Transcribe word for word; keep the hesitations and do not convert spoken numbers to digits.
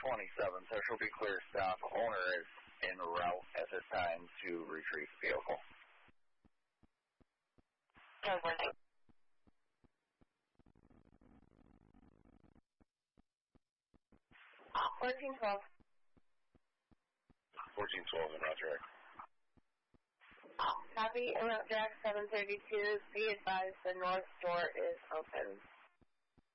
twenty-seven, Central be clear stop. Owner is en route at this time to retrieve vehicle. fourteen twelve. fourteen twelve in route direct. Copy, en route direct seven thirty-two. Be advised the north door is open.